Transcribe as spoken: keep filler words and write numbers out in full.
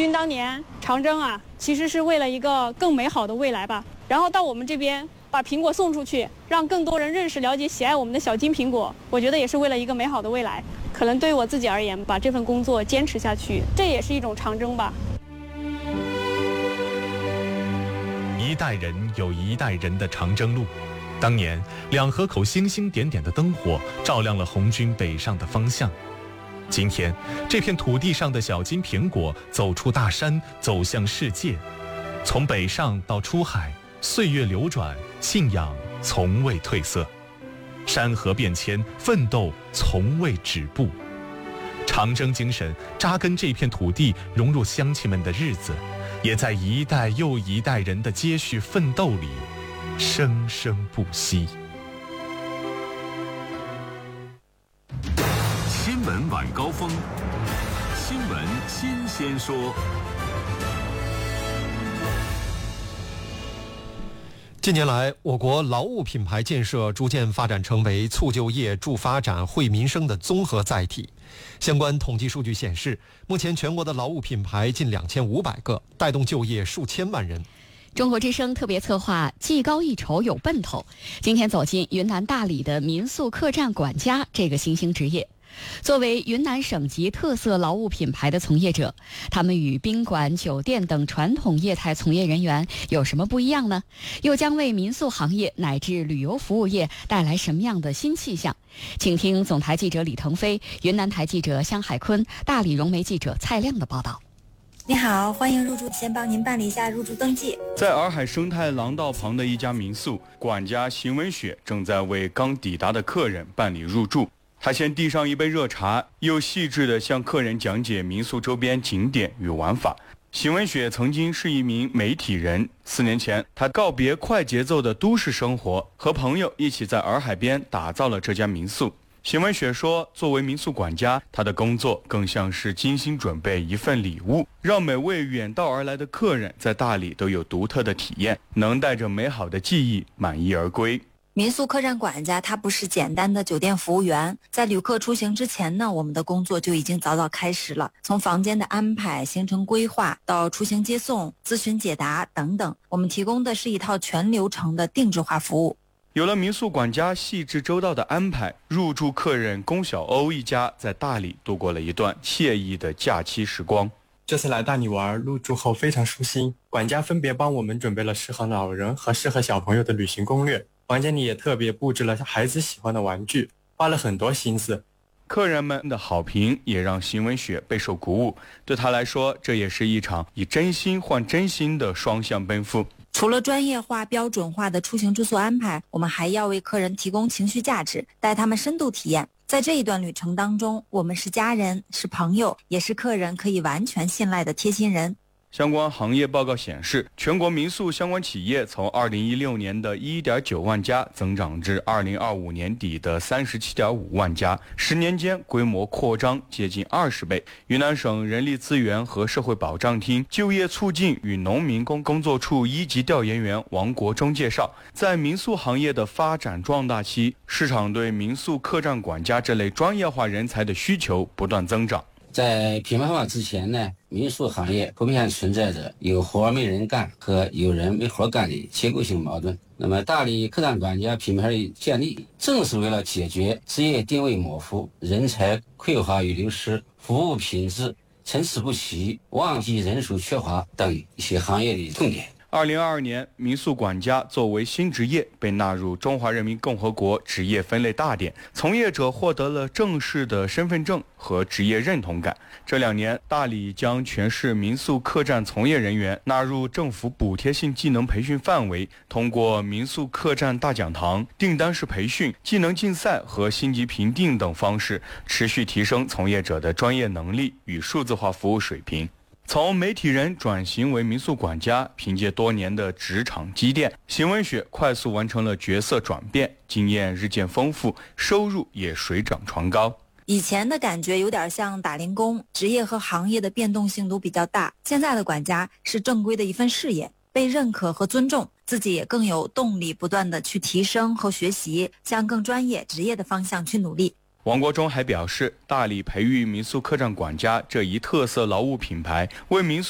军当年长征啊，其实是为了一个更美好的未来吧。然后到我们这边把苹果送出去，让更多人认识、了解、喜爱我们的小金苹果，我觉得也是为了一个美好的未来。可能对于我自己而言，把这份工作坚持下去，这也是一种长征吧。 一代人有一代人的长征路。当年两河口星星点点的灯火照亮了红军北上的方向。今天这片土地上的小金苹果走出大山，走向世界。从北上到出海，岁月流转，信仰从未褪色。山河变迁，奋斗从未止步。长征精神扎根这片土地，融入乡亲们的日子，也在一代又一代人的接续奋斗里生生不息。 新闻晚高峰，新闻新鲜说。 近年来，我国劳务品牌建设逐渐发展成为促就业、助发展、惠民生的综合载体。相关统计数据显示，目前全国的劳务品牌近两千五百个，带动就业数千万人。 中国之声特别策划技高一筹有奔头，今天走进云南大理的民宿客栈管家这个新兴职业。作为云南省级特色劳务品牌的从业者，他们与宾馆、酒店等传统业态从业人员有什么不一样呢？又将为民宿行业乃至旅游服务业带来什么样的新气象？请听总台记者李腾飞、云南台记者香海坤、大理融媒记者蔡亮的报道。 你好，欢迎入住，先帮您办理一下入住登记。 在洱海生态廊道旁的一家民宿，管家邢文雪正在为刚抵达的客人办理入住。他先递上一杯热茶，又细致地向客人讲解民宿周边景点与玩法。邢文雪曾经是一名媒体人，四年前，他告别快节奏的都市生活，和朋友一起在洱海边打造了这家民宿。邢文雪说，作为民宿管家，他的工作更像是精心准备一份礼物，让每位远道而来的客人在大理都有独特的体验，能带着美好的记忆满意而归。 民宿客栈管家他不是简单的酒店服务员，在旅客出行之前呢，我们的工作就已经早早开始了，从房间的安排、行程规划到出行接送、咨询解答等等，我们提供的是一套全流程的定制化服务。 有了民宿管家细致周到的安排，入住客人龚小欧一家在大理度过了一段惬意的假期时光。 这次来大理玩，入住后非常舒心，管家分别帮我们准备了适合老人和适合小朋友的旅行攻略，房间里也特别布置了孩子喜欢的玩具，花了很多心思。 客人们的好评也让邢文雪备受鼓舞，对他来说，这也是一场以真心换真心的双向奔赴。 除了专业化、标准化的出行住宿安排，我们还要为客人提供情绪价值，带他们深度体验。在这一段旅程当中，我们是家人，是朋友，也是客人可以完全信赖的贴心人。 相关行业报告显示，全国民宿相关企业从二零一六年的 一点九万家增长至二零二五年底的 三十七点五万家，十年间规模扩张接近二十倍。云南省人力资源和社会保障厅就业促进与农民工工作处一级调研员王国忠介绍，在民宿行业的发展壮大期，市场对民宿客栈管家这类专业化人才的需求不断增长。 在品牌化之前呢，民宿行业普遍存在着有活没人干和有人没活干的结构性矛盾。那么大理客栈管家品牌的建立，正是为了解决职业定位模糊、人才匮乏与流失、服务品质参差不齐、旺季人数缺乏等一些行业的痛点。 二零二二年，民宿管家作为新职业被纳入中华人民共和国职业分类大典，从业者获得了正式的身份证和职业认同感。这两年，大理将全市民宿客栈从业人员纳入政府补贴性技能培训范围，通过民宿客栈大讲堂、订单式培训、技能竞赛和星级评定等方式，持续提升从业者的专业能力与数字化服务水平。从媒体人转型为民宿管家，凭借多年的职场积淀，邢文雪快速完成了角色转变，经验日渐丰富，收入也水涨船高。 以前的感觉有点像打零工，职业和行业的变动性都比较大。现在的管家是正规的一份事业，被认可和尊重，自己也更有动力不断的去提升和学习，向更专业职业的方向去努力。 王国忠还表示，大理培育民宿客栈管家这一特色劳务品牌，为民宿